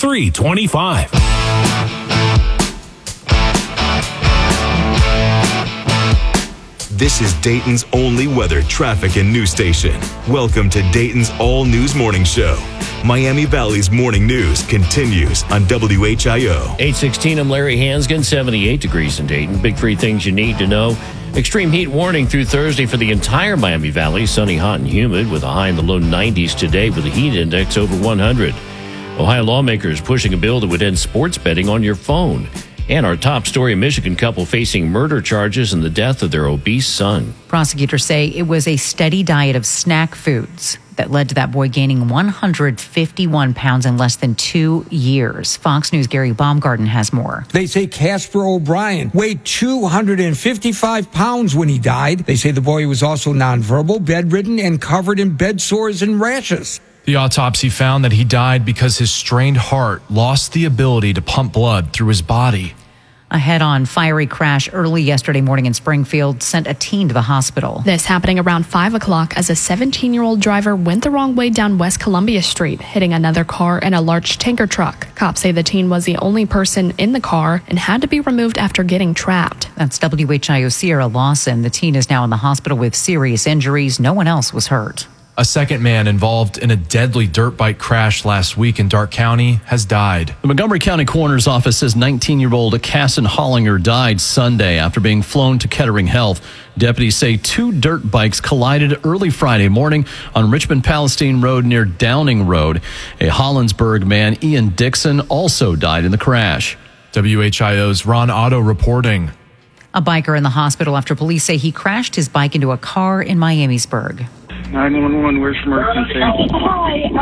This is Dayton's only weather, traffic, and news station. Welcome to Dayton's All News Morning Show. Miami Valley's morning news continues on WHIO. 8:16, I'm Larry Hansgen, 78 degrees in Dayton. Big three things you need to know. Extreme heat warning through Thursday for the entire Miami Valley. Sunny, hot, and humid with a high in the low 90s today with a heat index over 100. Ohio lawmakers pushing a bill that would end sports betting on your phone. And our top story, a Michigan couple facing murder charges in the death of their obese son. Prosecutors say it was a steady diet of snack foods that led to that boy gaining 151 pounds in less than 2 years. Fox News' Gary Baumgarten has more. They say Casper O'Brien weighed 255 pounds when he died. They say the boy was also nonverbal, bedridden, and covered in bed sores and rashes. The autopsy found that he died because his strained heart lost the ability to pump blood through his body. A head-on fiery crash early yesterday morning in Springfield sent a teen to the hospital. This happening around 5 o'clock as a 17-year-old driver went the wrong way down West Columbia Street, hitting another car and a large tanker truck. Cops say the teen was the only person in the car and had to be removed after getting trapped. That's WHIO Sierra Lawson. The teen is now in the hospital with serious injuries. No one else was hurt. A second man involved in a deadly dirt bike crash last week in Darke County has died. The Montgomery County Coroner's Office says 19-year-old Casson Hollinger died Sunday after being flown to Kettering Health. Deputies say two dirt bikes collided early Friday morning on Richmond-Palestine Road near Downing Road. A Hollinsburg man, Ian Dixon, also died in the crash. WHIO's Ron Otto reporting. A biker in the hospital after police say he crashed his bike into a car in Miamisburg. 911, where's emergency? Hi, a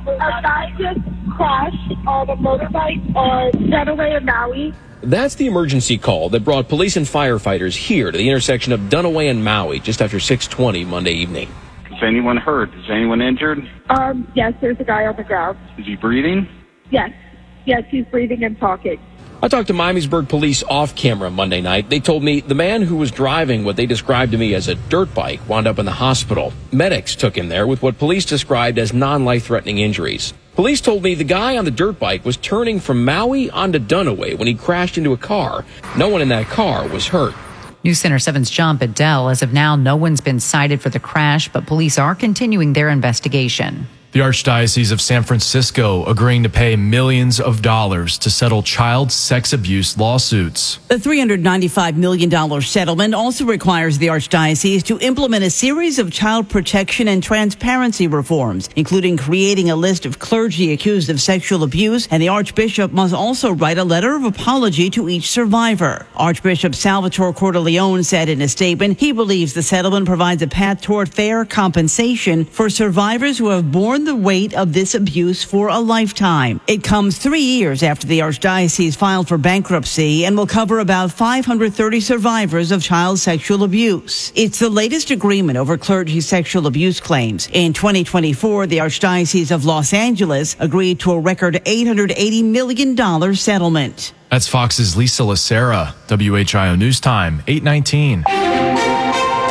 guy just crashed on a motorbike on Dunaway and Maui. That's the emergency call that brought police and firefighters here to the intersection of Dunaway and Maui just after 6:20 Monday evening. Is anyone hurt? Is anyone injured? Yes, there's a guy on the ground. Is he breathing? Yes, he's breathing and talking. I talked to Miamisburg police off camera Monday night. They told me the man who was driving what they described to me as a dirt bike wound up in the hospital. Medics took him there with what police described as non-life-threatening injuries. Police told me the guy on the dirt bike was turning from Maui onto Dunaway when he crashed into a car. No one in that car was hurt. News Center 7's John Bedell. As of now, no one's been cited for the crash, but police are continuing their investigation. The Archdiocese of San Francisco agreeing to pay millions of dollars to settle child sex abuse lawsuits. The $395 million settlement also requires the Archdiocese to implement a series of child protection and transparency reforms, including creating a list of clergy accused of sexual abuse, and the Archbishop must also write a letter of apology to each survivor. Archbishop Salvatore Cordileone said in a statement he believes the settlement provides a path toward fair compensation for survivors who have borne the weight of this abuse for a lifetime. It comes 3 years after the Archdiocese filed for bankruptcy and will cover about 530 survivors of child sexual abuse. It's the latest agreement over clergy sexual abuse claims. In 2024, the Archdiocese of Los Angeles agreed to a record $880 million settlement. That's Fox's Lisa Lacera. WHIO News Time, 8:19.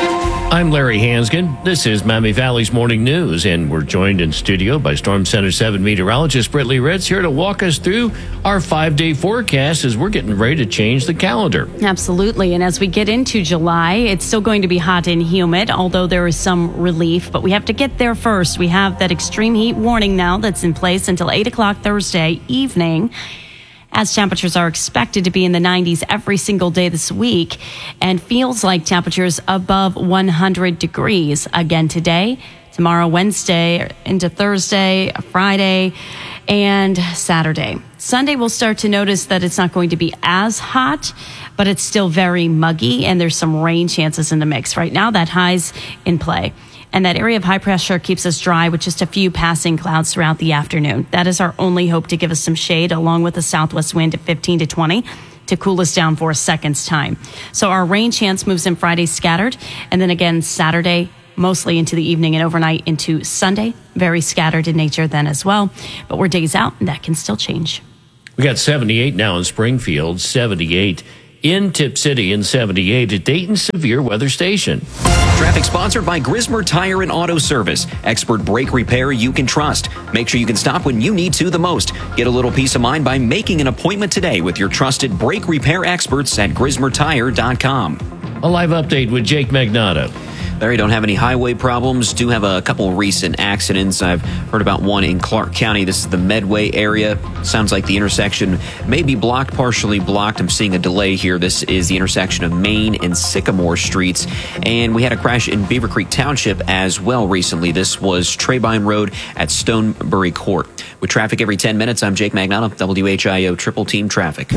I'm Larry Hansgen. This is Miami Valley's Morning News, and we're joined in studio by Storm Center 7 meteorologist Brittany Ritz here to walk us through our 5-day forecast as we're getting ready to change the calendar. Absolutely. And as we get into July, it's still going to be hot and humid, although there is some relief. But we have to get there first. We have that extreme heat warning now that's in place until 8 o'clock Thursday evening, as temperatures are expected to be in the 90s every single day this week, and feels like temperatures above 100 degrees again today, tomorrow, Wednesday, into Thursday, Friday, and Saturday. Sunday, we'll start to notice that it's not going to be as hot, but it's still very muggy, and there's some rain chances in the mix. Right now, that high's in play. And that area of high pressure keeps us dry with just a few passing clouds throughout the afternoon. That is our only hope to give us some shade, along with a southwest wind at 15 to 20 to cool us down for a second's time. So our rain chance moves in Friday scattered, and then again Saturday mostly into the evening and overnight into Sunday. Very scattered in nature then as well. But we're days out, and that can still change. We got 78 now in Springfield, 78 in Tip City, and 78 at Dayton Severe Weather Station. Traffic sponsored by Grismer Tire and Auto Service. Expert brake repair you can trust. Make sure you can stop when you need to the most. Get a little peace of mind by making an appointment today with your trusted brake repair experts at GrismerTire.com. A live update with Jake Magnato. Larry, don't have any highway problems. Do have a couple recent accidents. I've heard about one in Clark County. This is the Medway area. Sounds like the intersection may be blocked, partially blocked. I'm seeing a delay here. This is the intersection of Main and Sycamore Streets. And we had a crash in Beaver Creek Township as well recently. This was Trebine Road at Stonebury Court. With traffic every 10 minutes, I'm Jake Magnato, WHIO Triple Team Traffic.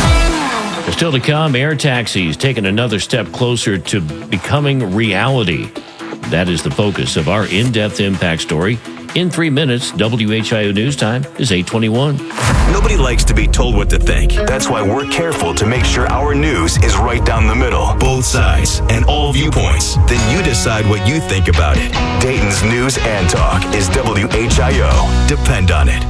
Still to come, air taxis taking another step closer to becoming reality. That is the focus of our in-depth impact story. In 3 minutes, WHIO News Time is 8:21. Nobody likes to be told what to think. That's why we're careful to make sure our news is right down the middle. Both sides and all viewpoints. Then you decide what you think about it. Dayton's News and Talk is WHIO. Depend on it.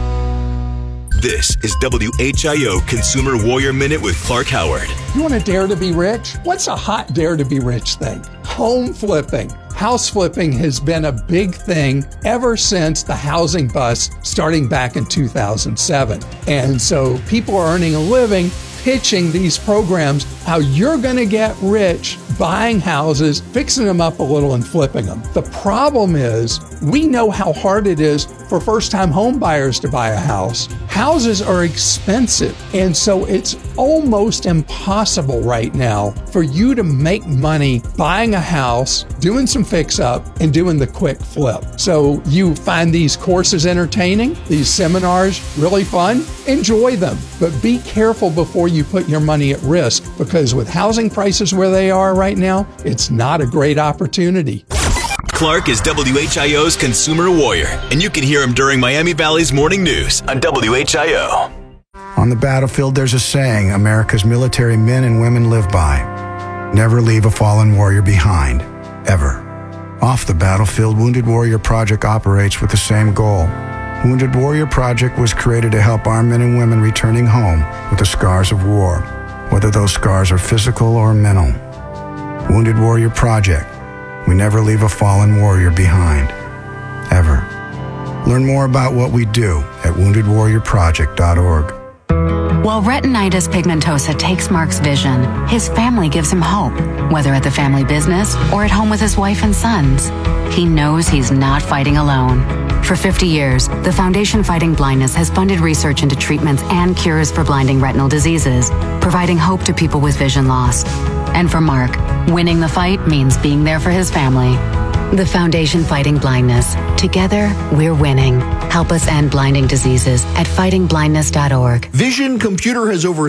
This is WHIO Consumer Warrior Minute with Clark Howard. You want to dare to be rich? What's a hot dare to be rich thing? Home flipping. House flipping has been a big thing ever since the housing bust starting back in 2007. And so people are earning a living pitching these programs, how you're going to get rich buying houses, fixing them up a little and flipping them. The problem is we know how hard it is for first-time home buyers to buy a house. Houses are expensive, and so it's almost impossible right now for you to make money buying a house, doing some fix-up, and doing the quick flip. So you find these courses entertaining, these seminars really fun, enjoy them, but be careful before you put your money at risk, because with housing prices where they are right now, it's not a great opportunity. Clark is WHIO's Consumer Warrior, and you can hear him during Miami Valley's Morning News on WHIO. On the battlefield, there's a saying America's military men and women live by. Never leave a fallen warrior behind, ever. Off the battlefield, Wounded Warrior Project operates with the same goal. Wounded Warrior Project was created to help our men and women returning home with the scars of war, whether those scars are physical or mental. Wounded Warrior Project. We never leave a fallen warrior behind, ever. Learn more about what we do at woundedwarriorproject.org. While retinitis pigmentosa takes Mark's vision, his family gives him hope, whether at the family business or at home with his wife and sons. He knows he's not fighting alone. For 50 years, the Foundation Fighting Blindness has funded research into treatments and cures for blinding retinal diseases, providing hope to people with vision loss. And for Mark, winning the fight means being there for his family. The Foundation Fighting Blindness. Together, we're winning. Help us end blinding diseases at fightingblindness.org. Vision Computer has over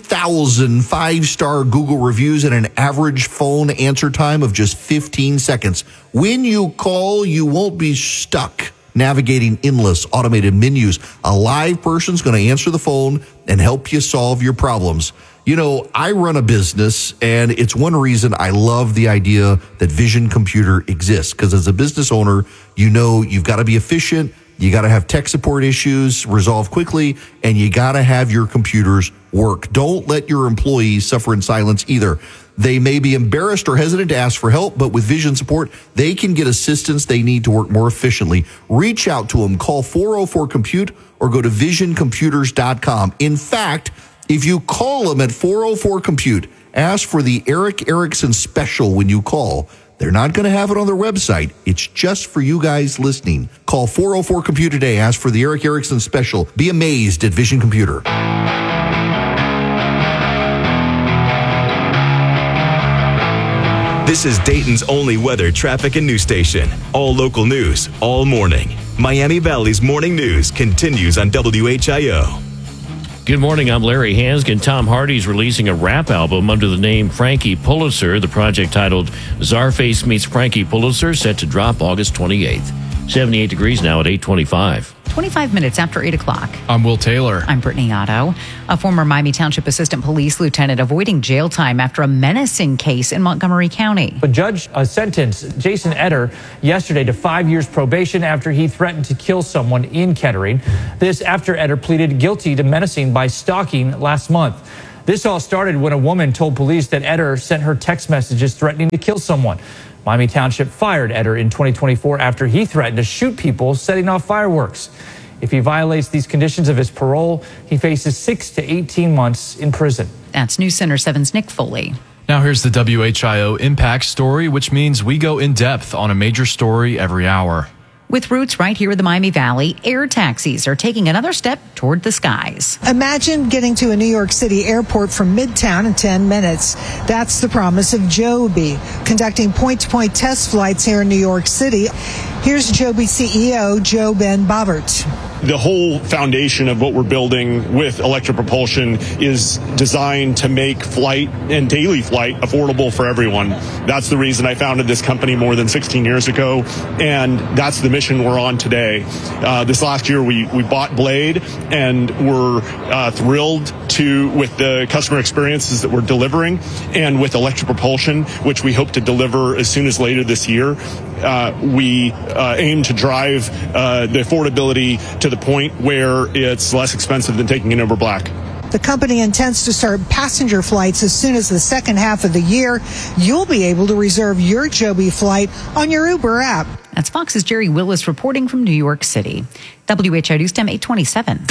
3,000 five-star Google reviews and an average phone answer time of just 15 seconds. When you call, you won't be stuck navigating endless automated menus. A live person's going to answer the phone and help you solve your problems. You know, I run a business, and it's one reason I love the idea that Vision Computer exists, because as a business owner, you know you've got to be efficient, you got to have tech support issues resolved quickly, and you got to have your computers work. Don't let your employees suffer in silence either. They may be embarrassed or hesitant to ask for help, but with Vision support, they can get assistance they need to work more efficiently. Reach out to them. Call 404-COMPUTE or go to visioncomputers.com. In fact, if you call them at 404-COMPUTE, ask for the Eric Erickson special when you call. They're not going to have it on their website. It's just for you guys listening. Call 404-COMPUTE today. Ask for the Eric Erickson special. Be amazed at Vision Computer. This is Dayton's only weather, traffic, and news station. All local news, all morning. Miami Valley's morning news continues on WHIO. Good morning, I'm Larry Hanskin. Tom Hardy's releasing a rap album under the name Frankie Pulitzer. The project titled Czarface Meets Frankie Pulitzer set to drop August 28th. 78 degrees now at 8:25. 25 minutes after 8 o'clock. I'm Will Taylor. I'm Brittany Otto. A former Miami Township Assistant Police Lieutenant avoiding jail time after a menacing case in Montgomery County. A judge sentenced Jason Etter yesterday to 5 years probation after he threatened to kill someone in Kettering. This after Etter pleaded guilty to menacing by stalking last month. This all started when a woman told police that Etter sent her text messages threatening to kill someone. Miami Township fired Etter in 2024 after he threatened to shoot people setting off fireworks. If he violates these conditions of his parole, he faces 6 to 18 months in prison. That's News Center 7's Nick Foley. Now here's the WHIO Impact Story, which means we go in depth on a major story every hour. With roots right here in the Miami Valley, air taxis are taking another step toward the skies. Imagine getting to a New York City airport from Midtown in 10 minutes. That's the promise of Joby, conducting point-to-point test flights here in New York City. Here's Joby CEO Joe Ben Bovert. The whole foundation of what we're building with electric propulsion is designed to make flight and daily flight affordable for everyone. That's the reason I founded this company more than 16 years ago, and that's the mission we're on today. This last year, we bought Blade, and we're thrilled with the customer experiences that we're delivering, and with electric propulsion, which we hope to deliver as soon as later this year. We aim to drive the affordability to the point where it's less expensive than taking an Uber Black. The company intends to start passenger flights as soon as the second half of the year. You'll be able to reserve your Joby flight on your Uber app. That's Fox's Jerry Willis reporting from New York City. WHIO News Time 827.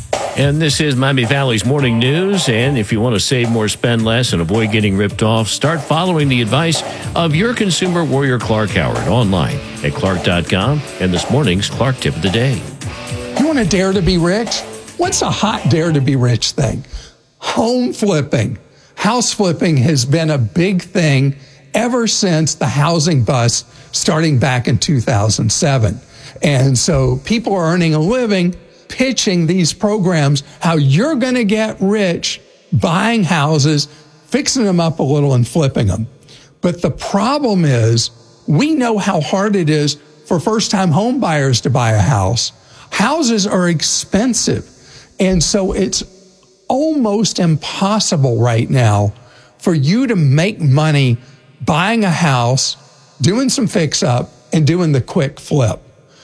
And this is Miami Valley's morning news. And if you want to save more, spend less, and avoid getting ripped off, start following the advice of your consumer warrior, Clark Howard, online at clark.com. And this morning's Clark Tip of the Day. You want to dare to be rich? What's a hot dare to be rich thing? Home flipping. House flipping has been a big thing ever since the housing bust starting back in 2007. And so people are earning a living pitching these programs, how you're going to get rich buying houses, fixing them up a little and flipping them. But the problem is we know how hard it is for first-time home buyers to buy a house. Houses are expensive. And so it's almost impossible right now for you to make money buying a house, doing some fix-up, and doing the quick flip.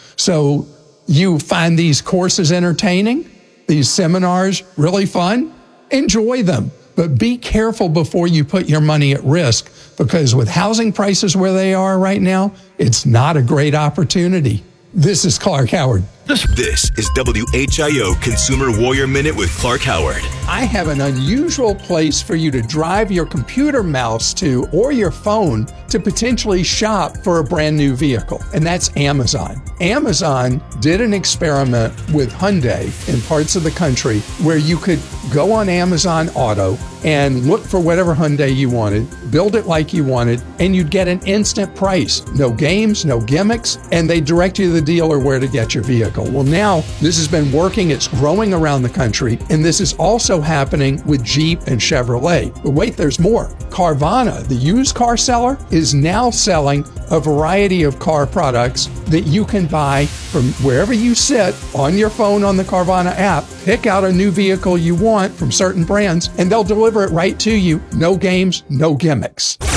So you find these courses entertaining, these seminars really fun, enjoy them. But be careful before you put your money at risk, because with housing prices where they are right now, it's not a great opportunity. This is Clark Howard. This is WHIO Consumer Warrior Minute with Clark Howard. I have an unusual place for you to drive your computer mouse to or your phone to potentially shop for a brand new vehicle, and that's Amazon. Amazon did an experiment with Hyundai in parts of the country where you could go on Amazon Auto and look for whatever Hyundai you wanted, build it like you wanted, and you'd get an instant price. No games, no gimmicks, and they direct you to the dealer where to get your vehicle. Well, now this has been working. It's growing around the country, and this is also happening with Jeep and Chevrolet. But wait, there's more. Carvana, the used car seller, is now selling a variety of car products that you can buy from wherever you sit on your phone on the Carvana app. Pick out a new vehicle you want from certain brands, and they'll deliver it right to you. No games, no gimmicks.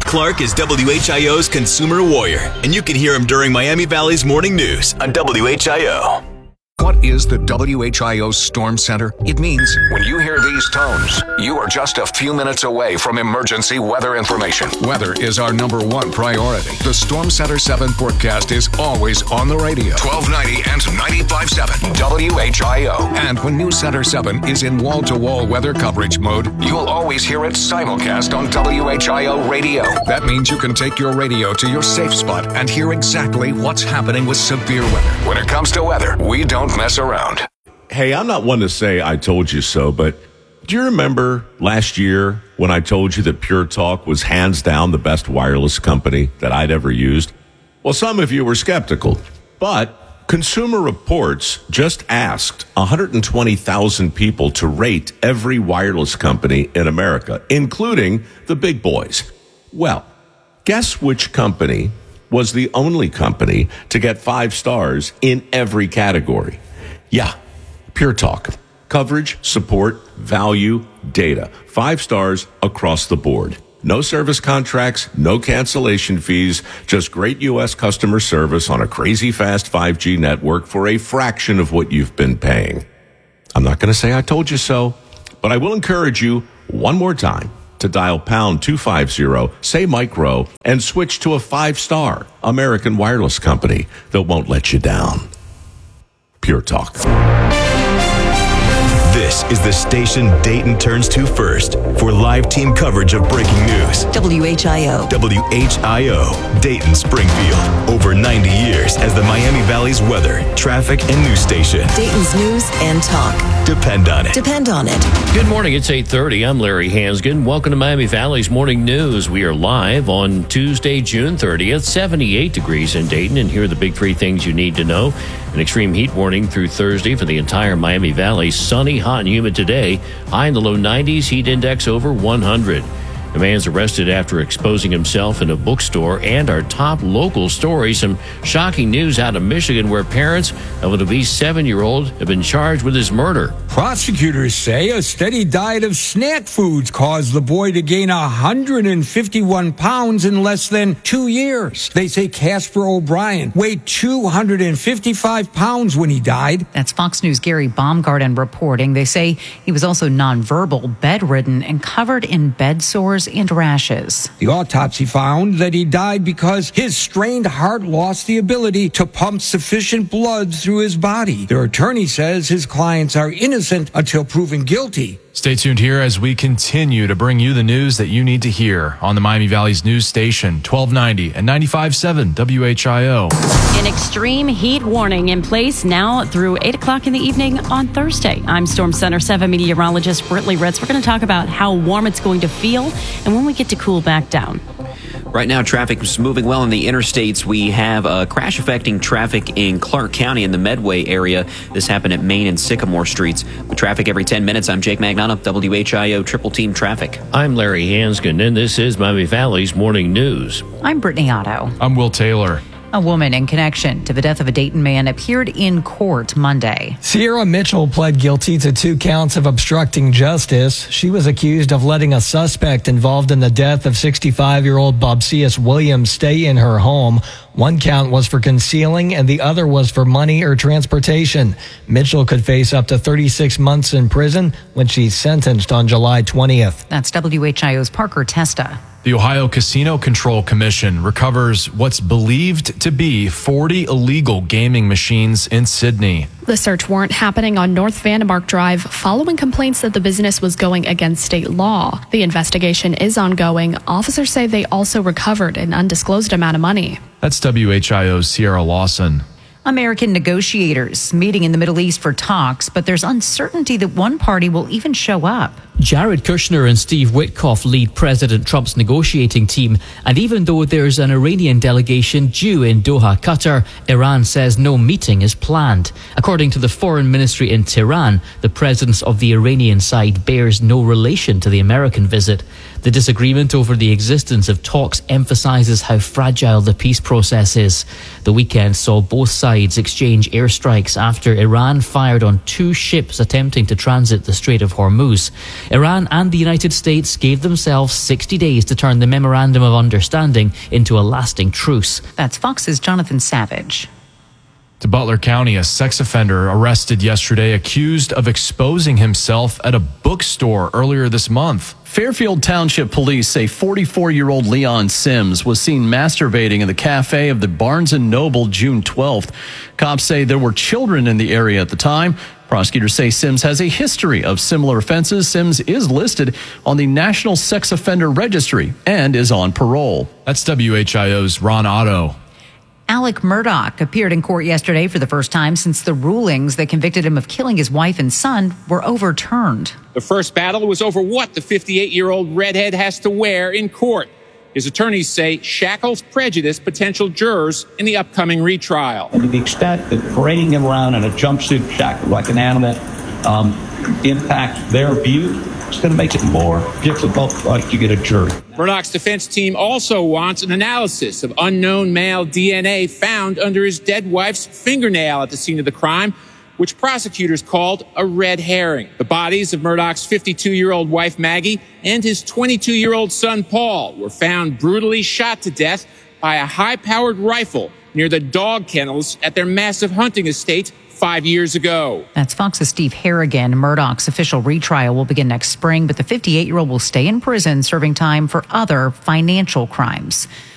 Clark is WHIO's consumer warrior, and you can hear him during Miami Valley's morning news on WHIO. What is the WHIO Storm Center? It means when you hear these tones, you are just a few minutes away from emergency weather information. Weather is our number one priority. The Storm Center 7 forecast is always on the radio. 1290 and 95.7 WHIO. And when News Center 7 is in wall-to-wall weather coverage mode, you'll always hear it simulcast on WHIO radio. That means you can take your radio to your safe spot and hear exactly what's happening with severe weather. When it comes to weather, we don't mess around. Hey, I'm not one to say I told you so, but do you remember last year when I told you that Pure Talk was hands down the best wireless company that I'd ever used? Well, some of you were skeptical, but Consumer Reports just asked 120,000 people to rate every wireless company in America, including the big boys. Well, guess which company was the only company to get 5 stars in every category? Yeah, Pure Talk. Coverage, support, value, data. 5 stars across the board. No service contracts, no cancellation fees, just great U.S. customer service on a crazy fast 5G network for a fraction of what you've been paying. I'm not going to say I told you so, but I will encourage you one more time to dial pound 250, say micro, and switch to a 5-star American wireless company that won't let you down. Pure Talk. This is the station Dayton turns to first for live team coverage of breaking news. WHIO. WHIO, Dayton, Springfield. Over 90 years as the Miami Valley's weather, traffic, and news station. Dayton's news and talk. Depend on it. Depend on it. Good morning. It's 8:30. I'm Larry Hansgen. Welcome to Miami Valley's Morning News. We are live on Tuesday, June 30th, 78 degrees in Dayton. And here are the big 3 things you need to know. An extreme heat warning through Thursday for the entire Miami Valley. Sunny, hot, and humid today. High in the low 90s. Heat index over 100. A man's arrested after exposing himself in a bookstore. And our top local story, some shocking news out of Michigan where parents of an obese 7-year-old have been charged with his murder. Prosecutors say a steady diet of snack foods caused the boy to gain 151 pounds in less than 2 years. They say Casper O'Brien weighed 255 pounds when he died. That's Fox News' Gary Baumgarten reporting. They say he was also nonverbal, bedridden, and covered in bed sores and rashes. The autopsy found that he died because his strained heart lost the ability to pump sufficient blood through his body. Their attorney says his clients are innocent until proven guilty. Stay tuned here as we continue to bring you the news that you need to hear on the Miami Valley's news station, 1290 and 95.7 WHIO. An extreme heat warning in place now through 8 o'clock in the evening on Thursday. I'm Storm Center 7 meteorologist Britley Ritz. We're going to talk about how warm it's going to feel and when we get to cool back down. Right now, traffic is moving well in the interstates. We have a crash affecting traffic in Clark County in the Medway area. This happened at Main and Sycamore Streets. With traffic every 10 minutes, I'm Jake Magnano, WHIO Triple Team Traffic. I'm Larry Hansgen, and this is Miami Valley's Morning News. I'm Brittany Otto. I'm Will Taylor. A woman in connection to the death of a Dayton man appeared in court Monday. Sierra Mitchell pled guilty to 2 counts of obstructing justice. She was accused of letting a suspect involved in the death of 65-year-old Bobsius Williams stay in her home. 1 count was for concealing and the other was for money or transportation. Mitchell could face up to 36 months in prison when she's sentenced on July 20th. That's WHIO's Parker Testa. The Ohio Casino Control Commission recovers what's believed to be 40 illegal gaming machines in Sydney. The search warrant happening on North Vandermark Drive following complaints that the business was going against state law. The investigation is ongoing. Officers say they also recovered an undisclosed amount of money. That's WHIO's Sierra Lawson. American negotiators meeting in the Middle East for talks, but there's uncertainty that one party will even show up. Jared Kushner and Steve Witkoff lead President Trump's negotiating team, and even though there's an Iranian delegation due in Doha, Qatar, Iran says no meeting is planned. According to the Foreign Ministry in Tehran, the presence of the Iranian side bears no relation to the American visit. The disagreement over the existence of talks emphasizes how fragile the peace process is. The weekend saw both sides exchange airstrikes after Iran fired on 2 ships attempting to transit the Strait of Hormuz. Iran and the United States gave themselves 60 days to turn the Memorandum of Understanding into a lasting truce. That's Fox's Jonathan Savage. To Butler County, a sex offender arrested yesterday accused of exposing himself at a bookstore earlier this month. Fairfield Township Police say 44-year-old Leon Sims was seen masturbating in the cafe of the Barnes & Noble June 12th. Cops say there were children in the area at the time. Prosecutors say Sims has a history of similar offenses. Sims is listed on the National Sex Offender Registry and is on parole. That's WHIO's Ron Otto. Alec Murdaugh appeared in court yesterday for the first time since the rulings that convicted him of killing his wife and son were overturned. The first battle was over what the 58-year-old redhead has to wear in court. His attorneys say shackles prejudice potential jurors in the upcoming retrial. And to the extent that parading him around in a jumpsuit shackled like an animal impacts their view, it's going to make it more difficult to get a jury. Murdaugh's defense team also wants an analysis of unknown male DNA found under his dead wife's fingernail at the scene of the crime, which prosecutors called a red herring. The bodies of Murdaugh's 52-year-old wife, Maggie, and his 22-year-old son, Paul, were found brutally shot to death by a high-powered rifle near the dog kennels at their massive hunting estate 5 years ago. That's Fox's Steve Harrigan. Murdaugh's official retrial will begin next spring, but the 58-year-old will stay in prison serving time for other financial crimes.